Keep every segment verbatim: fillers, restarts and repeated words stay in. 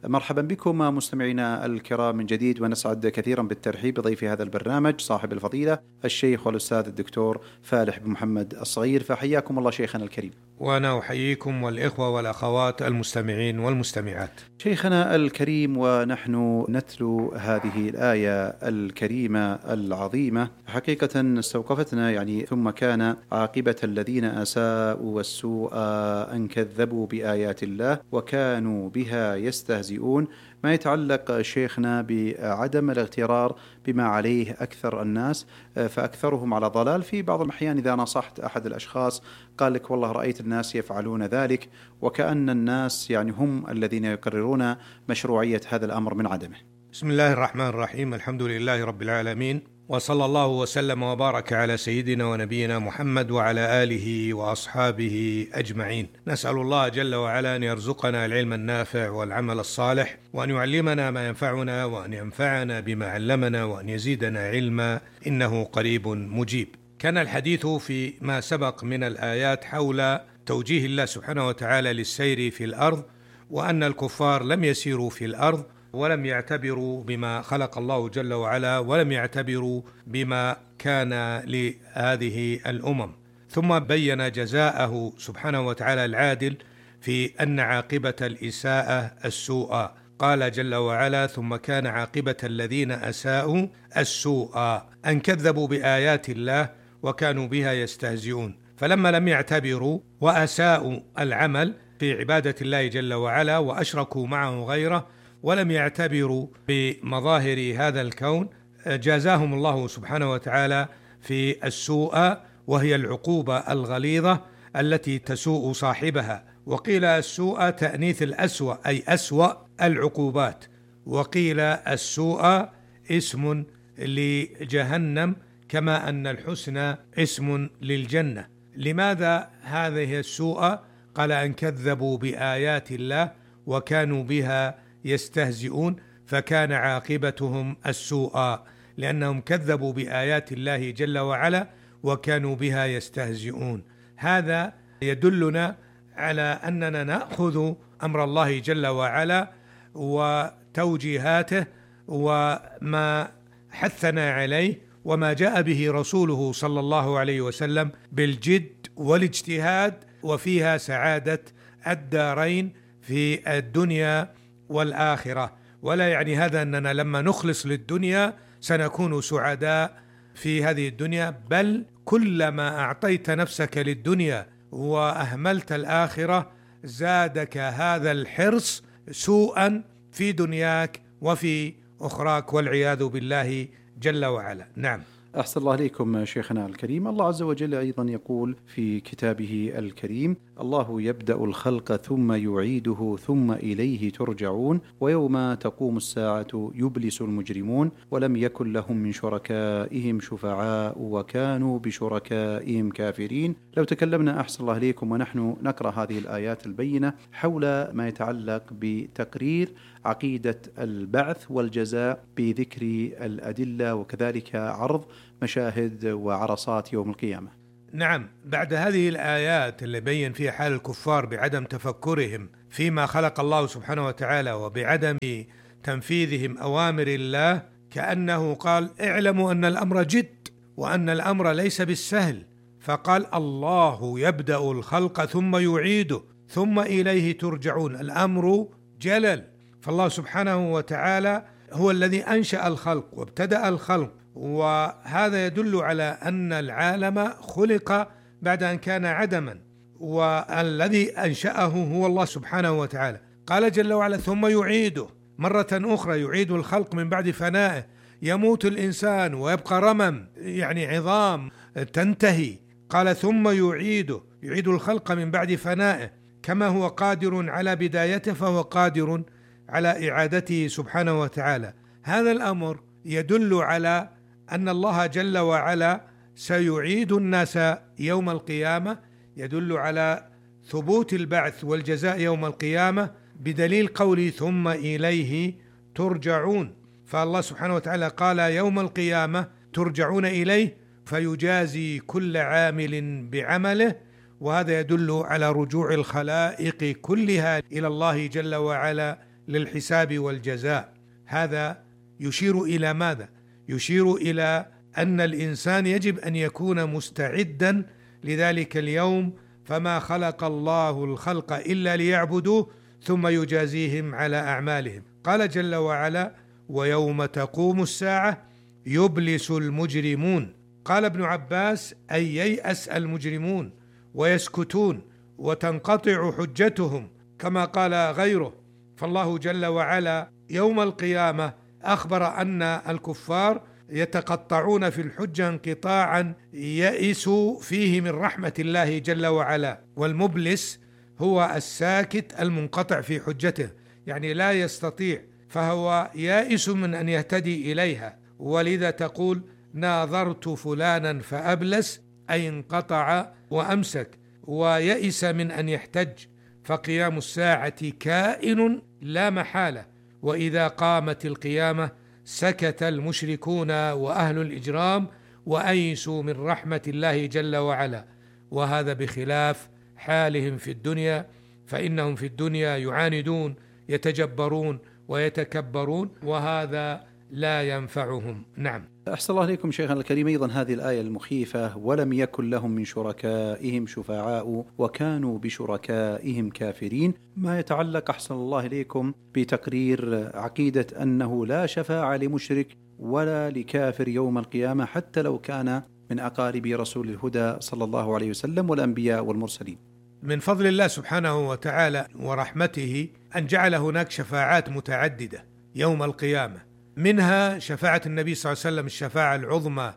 مرحبا بكم مستمعينا الكرام من جديد، ونسعد كثيرا بالترحيب بضيف هذا البرنامج صاحب الفضيلة الشيخ والأستاذ الدكتور فالح بن محمد الصغير. فحياكم الله شيخنا الكريم. وأنا أحييكم والإخوة والأخوات المستمعين والمستمعات. شيخنا الكريم، ونحن نتلو هذه الآية الكريمة العظيمة، حقيقة استوقفتنا يعني ثم كان عاقبة الذين أساءوا والسوء أن كذبوا بآيات الله وكانوا بها يستهزئون، ما يتعلق شيخنا بعدم الاغترار بما عليه أكثر الناس، فأكثرهم على ضلال. في بعض الأحيان إذا نصحت أحد الأشخاص قال لك والله رأيت الناس يفعلون ذلك، وكأن الناس يعني هم الذين يقررون مشروعية هذا الأمر من عدمه. بسم الله الرحمن الرحيم، الحمد لله رب العالمين، وصلى الله وسلم وبارك على سيدنا ونبينا محمد وعلى آله وأصحابه أجمعين. نسأل الله جل وعلا أن يرزقنا العلم النافع والعمل الصالح، وأن يعلمنا ما ينفعنا، وأن ينفعنا بما علمنا، وأن يزيدنا علما، إنه قريب مجيب. كان الحديث في ما سبق من الآيات حول توجيه الله سبحانه وتعالى للسير في الأرض، وأن الكفار لم يسيروا في الأرض ولم يعتبروا بما خلق الله جل وعلا، ولم يعتبروا بما كان لهذه الأمم. ثم بين جزاءه سبحانه وتعالى العادل في أن عاقبة الإساءة السوء. قال جل وعلا: ثم كان عاقبة الذين أساءوا السوء أن كذبوا بآيات الله وكانوا بها يستهزئون. فلما لم يعتبروا وأساءوا العمل في عبادة الله جل وعلا وأشركوا معه غيره ولم يعتبروا بمظاهر هذا الكون، جازاهم الله سبحانه وتعالى في السوء، وهي العقوبة الغليظة التي تسوء صاحبها. وقيل السوء تأنيث الأسوأ، أي أسوأ العقوبات، وقيل السوء اسم لجهنم، كما أن الحسنى اسم للجنة. لماذا هذه السوء؟ قال: أن كذبوا بآيات الله وكانوا بها يستهزئون، فكان عاقبتهم السوء لأنهم كذبوا بآيات الله جل وعلا وكانوا بها يستهزئون. هذا يدلنا على أننا نأخذ أمر الله جل وعلا وتوجيهاته وما حثنا عليه وما جاء به رسوله صلى الله عليه وسلم بالجد والاجتهاد، وفيها سعادة الدارين في الدنيا والآخرة. ولا يعني هذا أننا لما نخلص للدنيا سنكون سعداء في هذه الدنيا، بل كلما أعطيت نفسك للدنيا وأهملت الآخرة زادك هذا الحرص سوءا في دنياك وفي أخراك، والعياذ بالله جل وعلا. نعم. أحسن الله عليكم شيخنا الكريم. الله عز وجل أيضا يقول في كتابه الكريم: الله يبدأ الخلق ثم يعيده ثم إليه ترجعون ويوم تقوم الساعة يبلس المجرمون ولم يكن لهم من شركائهم شفعاء وكانوا بشركائهم كافرين. لو تكلمنا أحسن الله عليكم ونحن نقرأ هذه الآيات البينة حول ما يتعلق بتقرير عقيدة البعث والجزاء بذكر الأدلة وكذلك عرض مشاهد وعرصات يوم القيامة. نعم، بعد هذه الآيات اللي بين فيها حال الكفار بعدم تفكرهم فيما خلق الله سبحانه وتعالى وبعدم تنفيذهم أوامر الله، كأنه قال: اعلموا أن الأمر جد وأن الأمر ليس بالسهل. فقال: الله يبدأ الخلق ثم يعيده ثم إليه ترجعون. الأمر جلل، فالله سبحانه وتعالى هو الذي أنشأ الخلق وابتدأ الخلق، وهذا يدل على أن العالم خلق بعد أن كان عدما، والذي أنشأه هو الله سبحانه وتعالى. قال جل وعلا: ثم يعيده مرة أخرى، يعيد الخلق من بعد فنائه. يموت الإنسان ويبقى رمم، يعني عظام تنتهي. قال: ثم يعيده، يعيد الخلق من بعد فنائه، كما هو قادر على بدايته فهو قادر على إعادته سبحانه وتعالى. هذا الأمر يدل على أن الله جل وعلا سيعيد الناس يوم القيامة، يدل على ثبوت البعث والجزاء يوم القيامة بدليل قوله: ثم إليه ترجعون. فالله سبحانه وتعالى قال: يوم القيامة ترجعون إليه فيجازي كل عامل بعمله، وهذا يدل على رجوع الخلائق كلها إلى الله جل وعلا للحساب والجزاء. هذا يشير إلى ماذا؟ يشير إلى أن الإنسان يجب أن يكون مستعدا لذلك اليوم، فما خلق الله الخلق إلا ليعبدوه ثم يجازيهم على أعمالهم. قال جل وعلا: ويوم تقوم الساعة يبلس المجرمون. قال ابن عباس: أي ييأس المجرمون ويسكتون وتنقطع حجتهم، كما قال غيره. فالله جل وعلا يوم القيامة أخبر أن الكفار يتقطعون في الحجة انقطاعا يئسوا فيه من رحمة الله جل وعلا. والمبلس هو الساكت المنقطع في حجته، يعني لا يستطيع، فهو يائس من أن يهتدي إليها. ولذا تقول: ناظرت فلانا فأبلس، أي انقطع وأمسك ويئس من أن يحتج. فقيام الساعة كائن لا محالة، وإذا قامت القيامة سكت المشركون وأهل الإجرام وأيسوا من رحمة الله جل وعلا. وهذا بخلاف حالهم في الدنيا، فإنهم في الدنيا يعاندون، يتجبرون ويتكبرون، وهذا لا ينفعهم. نعم. أحسن الله إليكم شيخنا الكريم. أيضا هذه الآية المخيفة: ولم يكن لهم من شركائهم شفعاء وكانوا بشركائهم كافرين، ما يتعلق أحسن الله إليكم بتقرير عقيدة أنه لا شفاعة لمشرك ولا لكافر يوم القيامة، حتى لو كان من أقارب رسول الهدى صلى الله عليه وسلم والأنبياء والمرسلين. من فضل الله سبحانه وتعالى ورحمته أن جعل هناك شفاعات متعددة يوم القيامة، منها شفاعة النبي صلى الله عليه وسلم الشفاعة العظمى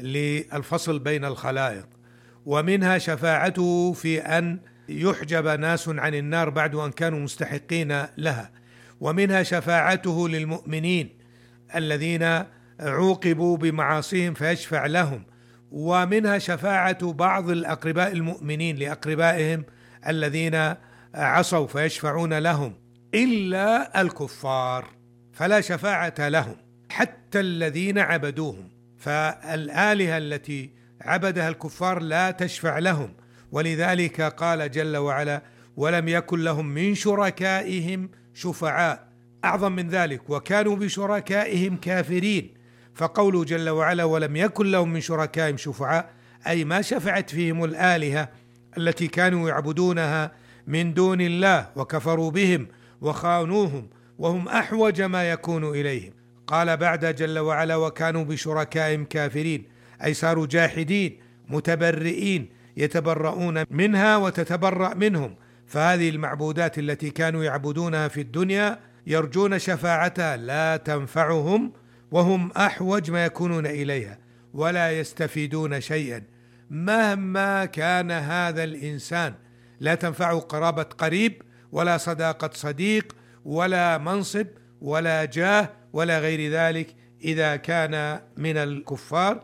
للفصل بين الخلائق، ومنها شفاعته في أن يحجب ناس عن النار بعد أن كانوا مستحقين لها، ومنها شفاعته للمؤمنين الذين عوقبوا بمعاصيهم فيشفع لهم، ومنها شفاعة بعض الأقرباء المؤمنين لأقربائهم الذين عصوا فيشفعون لهم، إلا الكفار فلا شفاعة لهم، حتى الذين عبدوهم، فالآلهة التي عبدها الكفار لا تشفع لهم. ولذلك قال جل وعلا: ولم يكن لهم من شركائهم شفعاء. أعظم من ذلك: وكانوا بشركائهم كافرين. فقوله جل وعلا: ولم يكن لهم من شركائهم شفعاء، أي ما شفعت فيهم الآلهة التي كانوا يعبدونها من دون الله وكفروا بهم وخانوهم وهم أحوج ما يكون إليهم. قال بعد جل وعلا: وكانوا بشركائهم كافرين، أي صاروا جاحدين متبرئين يتبرؤون منها وتتبرأ منهم. فهذه المعبودات التي كانوا يعبدونها في الدنيا يرجون شفاعتها لا تنفعهم وهم أحوج ما يكونون إليها ولا يستفيدون شيئا مهما كان هذا الإنسان. لا تنفع قرابة قريب ولا صداقة صديق ولا منصب ولا جاه ولا غير ذلك. إذا كان من الكفار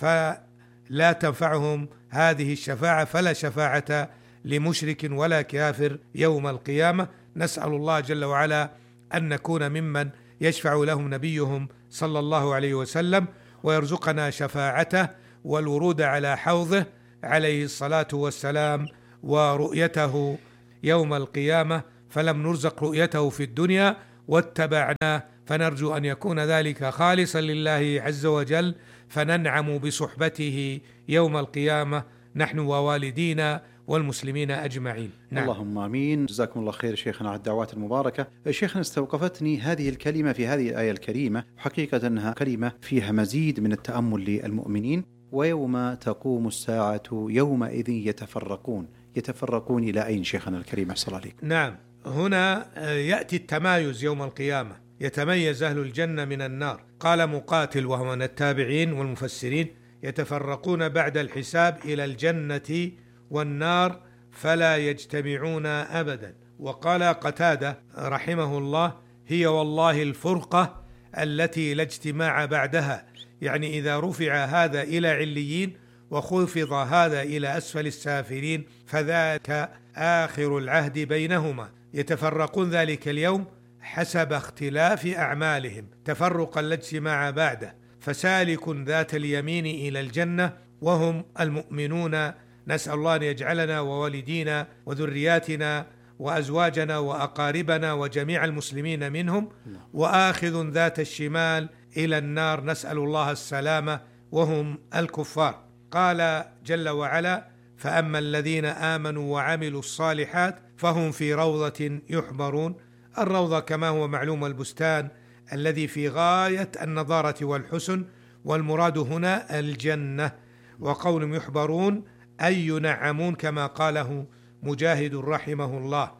فلا تنفعهم هذه الشفاعة، فلا شفاعة لمشرك ولا كافر يوم القيامة. نسأل الله جل وعلا أن نكون ممن يشفع لهم نبيهم صلى الله عليه وسلم، ويرزقنا شفاعته والورود على حوضه عليه الصلاة والسلام، ورؤيته يوم القيامة. فلم نرزق رؤيته في الدنيا واتبعناه، فنرجو أن يكون ذلك خالصا لله عز وجل، فننعم بصحبته يوم القيامة نحن ووالدينا والمسلمين أجمعين. نعم. اللهم آمين. جزاكم الله خير شيخنا على الدعوات المباركة. شيخنا، استوقفتني هذه الكلمة في هذه الآية الكريمة، حقيقة أنها كلمة فيها مزيد من التأمل للمؤمنين. ويوم تقوم الساعة يومئذ يتفرقون. يتفرقون إلى أين شيخنا الكريم؟ أحسن عليك. نعم، هنا يأتي التمايز يوم القيامة، يتميز أهل الجنة من النار. قال مقاتل وهو من التابعين والمفسرين: يتفرقون بعد الحساب إلى الجنة والنار فلا يجتمعون أبدا. وقال قتادة رحمه الله: هي والله الفرقة التي لا اجتماع بعدها، يعني إذا رفع هذا إلى عليين وخفض هذا إلى أسفل السافلين فذاك آخر العهد بينهما. يتفرقون ذلك اليوم حسب اختلاف أعمالهم تفرقا لا اجتماع بعده، فسالك ذات اليمين إلى الجنة وهم المؤمنون. نسأل الله أن يجعلنا ووالدينا وذرياتنا وأزواجنا وأقاربنا وجميع المسلمين منهم، وآخذ ذات الشمال إلى النار، نسأل الله السلامة، وهم الكفار. قال جل وعلا: فأما الذين آمنوا وعملوا الصالحات فهم في روضة يحبرون. الروضة كما هو معلوم البستان الذي في غاية النضارة والحسن، والمراد هنا الجنة. وقول يحبرون أي ينعمون كما قاله مجاهد رحمه الله.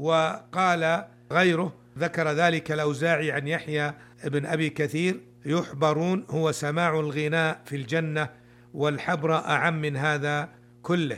وقال غيره ذكر ذلك الأوزاعي عن يحيى بن أبي كثير: يحبرون هو سماع الغناء في الجنة، والحبر أعم من هذا كله.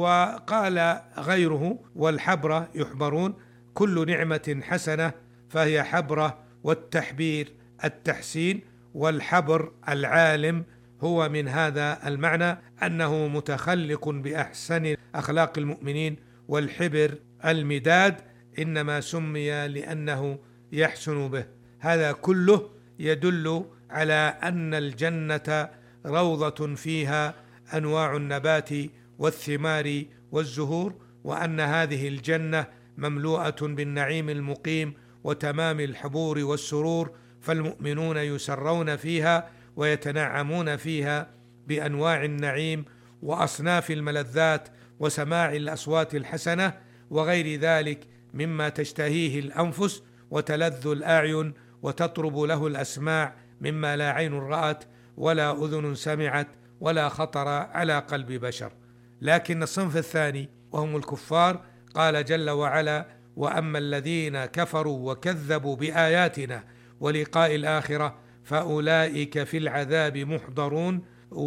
وقال غيره: والحبر يحبرون كل نعمة حسنة فهي حبرة، والتحبير التحسين، والحبر العالم. هو من هذا المعنى أنه متخلق بأحسن أخلاق المؤمنين، والحبر المداد إنما سمي لأنه يحسن به. هذا كله يدل على أن الجنة روضة فيها أنواع النبات والثمار والزهور، وأن هذه الجنة مملوءة بالنعيم المقيم وتمام الحبور والسرور، فالمؤمنون يسرون فيها ويتنعمون فيها بأنواع النعيم وأصناف الملذات وسماع الأصوات الحسنة وغير ذلك مما تشتهيه الأنفس وتلذ الأعين وتطرب له الأسماع، مما لا عين رأت ولا أذن سمعت ولا خطر على قلب بشر. لكن الصنف الثاني وهم الكفار، قال جل وعلا: وأما الذين كفروا وكذبوا بآياتنا ولقاء الآخرة فأولئك في العذاب محضرون.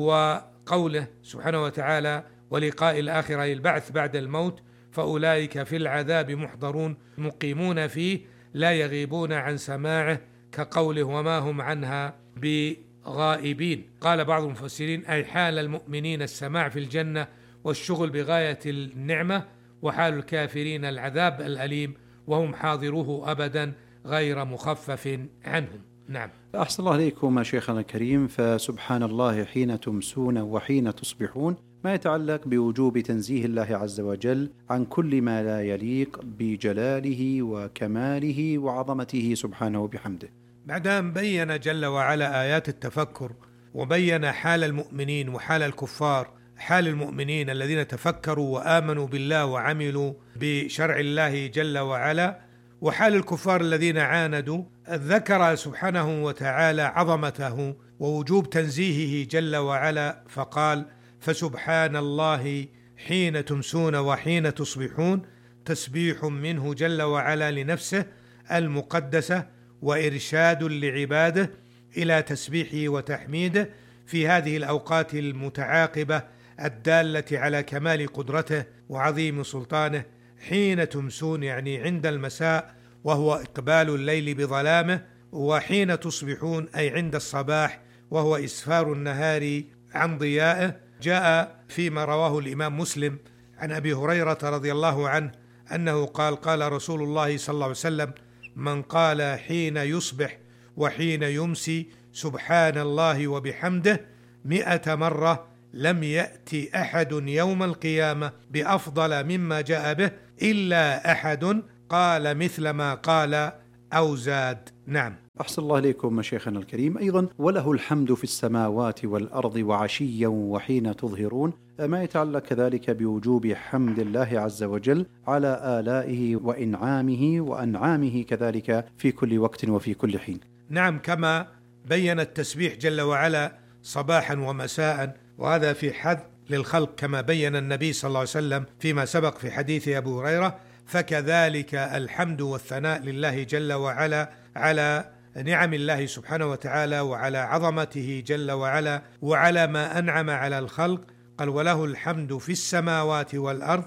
وقوله سبحانه وتعالى: ولقاء الآخرة البعث بعد الموت، فأولئك في العذاب محضرون مقيمون فيه لا يغيبون عن سماعه، كقوله: وما هم عنها بغائبين. قال بعض المفسرين: أي حال المؤمنين السماع في الجنة والشغل بغاية النعمة، وحال الكافرين العذاب الأليم وهم حاضروه أبدا غير مخفف عنهم. نعم. أحسن الله عليكم شيخنا الكريم. فسبحان الله حين تمسون وحين تصبحون، ما يتعلق بوجوب تنزيه الله عز وجل عن كل ما لا يليق بجلاله وكماله وعظمته سبحانه وبحمده. بعد أن بين جل وعلا آيات التفكر وبين حال المؤمنين وحال الكفار، حال المؤمنين الذين تفكروا وآمنوا بالله وعملوا بشرع الله جل وعلا، وحال الكفار الذين عاندوا، ذكر سبحانه وتعالى عظمته ووجوب تنزيهه جل وعلا، فقال: فسبحان الله حين تمسون وحين تصبحون، تسبيح منه جل وعلا لنفسه المقدسة وإرشاد لعباده إلى تسبيحه وتحميده في هذه الأوقات المتعاقبة الدالة على كمال قدرته وعظيم سلطانه. حين تمسون يعني عند المساء وهو إقبال الليل بظلامه، وحين تصبحون أي عند الصباح وهو إسفار النهار عن ضيائه. جاء فيما رواه الإمام مسلم عن أبي هريرة رضي الله عنه أنه قال: قال رسول الله صلى الله عليه وسلم: من قال حين يصبح وحين يمسي سبحان الله وبحمده مئة مرة لم يأتي أحد يوم القيامة بأفضل مما جاء به إلا أحد قال مثل ما قال أو زاد. نعم. أحسن الله إليكم شيخنا الكريم. أيضا: وله الحمد في السماوات والأرض وعشيا وحين تظهرون، ما يتعلق كذلك بوجوب حمد الله عز وجل على آلائه وإنعامه وأنعامه كذلك في كل وقت وفي كل حين. نعم، كما بين التسبيح جل وعلا صباحا ومساء، وهذا في حد للخلق كما بين النبي صلى الله عليه وسلم فيما سبق في حديث أبو هريرة، فكذلك الحمد والثناء لله جل وعلا على نعم الله سبحانه وتعالى وعلى عظمته جل وعلا وعلى ما أنعم على الخلق. قال: وله الحمد في السماوات والأرض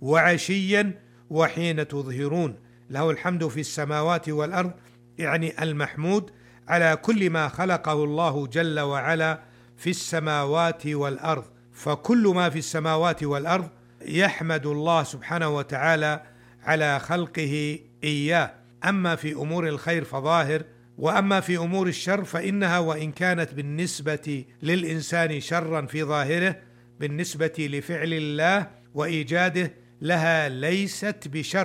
وعشيا وحين تظهرون. له الحمد في السماوات والأرض يعني المحمود على كل ما خلقه الله جل وعلا في السماوات والأرض، فكل ما في السماوات والأرض يحمد الله سبحانه وتعالى على خلقه إياه. أما في أمور الخير فظاهر، وأما في أمور الشر فإنها وإن كانت بالنسبة للإنسان شرا في ظاهره، بالنسبة لفعل الله وإيجاده لها ليست بشر،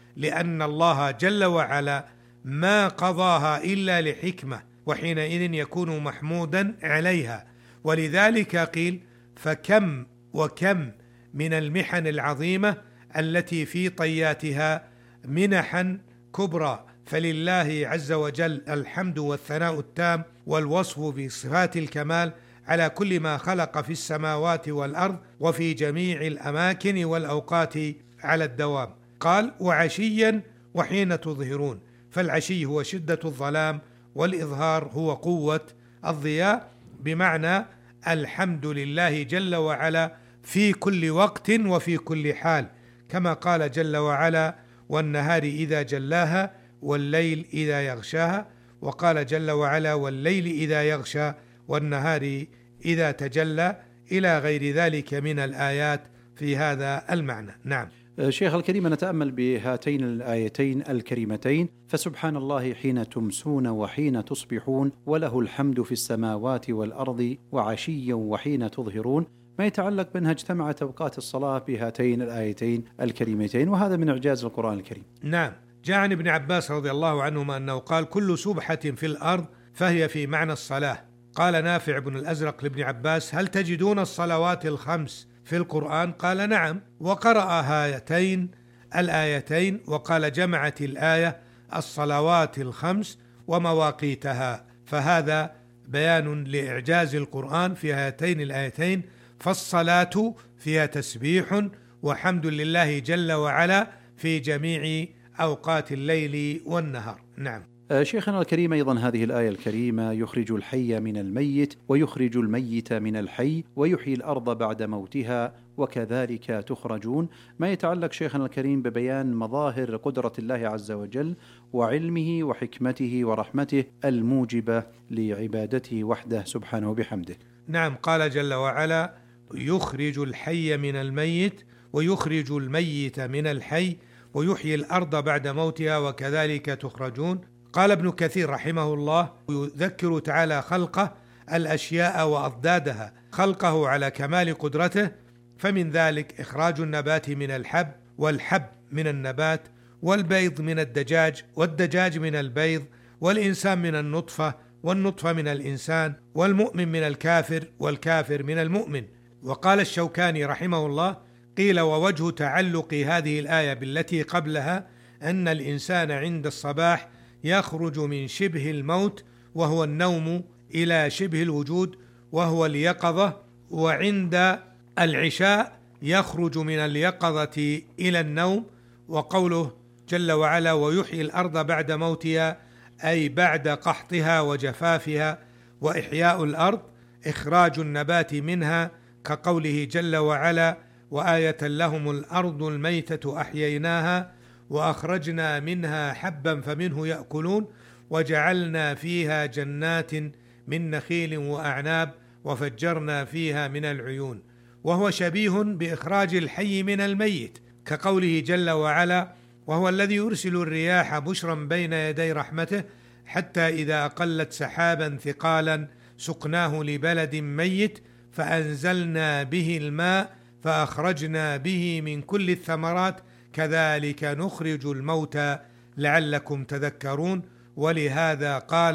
لأن الله جل وعلا ما قضاها إلا لحكمة، وحينئذ يكون محمودا عليها. ولذلك قيل: فكم وكم من المحن العظيمة التي في طياتها منحا كبرى، فلله عز وجل الحمد والثناء التام والوصف بصفات الكمال على كل ما خلق في السماوات والأرض وفي جميع الأماكن والأوقات على الدوام. قال: وعشيا وحين تظهرون، فالعشي هو شدة الظلام، والإظهار هو قوة الضياء، بمعنى الحمد لله جل وعلا في كل وقت وفي كل حال، كما قال جل وعلا: والنهار إذا جلاها والليل إذا يغشاها، وقال جل وعلا: والليل إذا يغشى والنهار إذا تجلى، إلى غير ذلك من الآيات في هذا المعنى. نعم. شيخ الكريم، نتأمل بهاتين الآيتين الكريمتين: فسبحان الله حين تمسون وحين تصبحون وله الحمد في السماوات والأرض وعشيا وحين تظهرون. ما يتعلق بأنها اجتمعت أوقات الصلاة بهاتين الآيتين الكريمتين، وهذا من إعجاز القرآن الكريم. نعم. جاء عن ابن عباس رضي الله عنهما أنه قال: كل سبحة في الأرض فهي في معنى الصلاة. قال نافع بن الأزرق لابن عباس: هل تجدون الصلوات الخمس في القرآن؟ قال: نعم. وقرأ هاتين الآيتين وقال: جمعت الآية الصلوات الخمس ومواقيتها. فهذا بيان لإعجاز القرآن في هاتين الآيتين، فالصلاة فيها تسبيح وحمد لله جل وعلا في جميع أوقات الليل والنهار. نعم. شيخنا الكريم، أيضا هذه الآية الكريمة: يخرج الحي من الميت ويخرج الميت من الحي ويحيي الأرض بعد موتها وكذلك تخرجون. ما يتعلق شيخنا الكريم ببيان مظاهر قدرة الله عز وجل وعلمه وحكمته ورحمته الموجبة لعبادته وحده سبحانه وبحمده. نعم. قال جل وعلا: يخرج الحي من الميت ويخرج الميت من الحي ويحيي الأرض بعد موتها وكذلك تخرجون. قال ابن كثير رحمه الله: يذكر تعالى خلقه الأشياء وأضدادها، خلقه على كمال قدرته، فمن ذلك إخراج النبات من الحب، والحب من النبات، والبيض من الدجاج، والدجاج من البيض، والإنسان من النطفة، والنطفة من الإنسان، والمؤمن من الكافر، والكافر من المؤمن. وقال الشوكاني رحمه الله: قيل: ووجه تعلق هذه الآية بالتي قبلها أن الإنسان عند الصباح يخرج من شبه الموت وهو النوم إلى شبه الوجود وهو اليقظة، وعند العشاء يخرج من اليقظة إلى النوم. وقوله جل وعلا: ويحيي الأرض بعد موتها، أي بعد قحطها وجفافها. وإحياء الأرض إخراج النبات منها، كقوله جل وعلا: وآية لهم الأرض الميتة أحييناها وأخرجنا منها حبا فمنه يأكلون وجعلنا فيها جنات من نخيل وأعناب وفجرنا فيها من العيون. وهو شبيه بإخراج الحي من الميت، كقوله جل وعلا: وهو الذي يرسل الرياح بشرا بين يدي رحمته حتى إذا أقلت سحابا ثقالا سقناه لبلد ميت فأنزلنا به الماء فأخرجنا به من كل الثمرات كذلك نخرج الموتى لعلكم تذكرون. ولهذا قال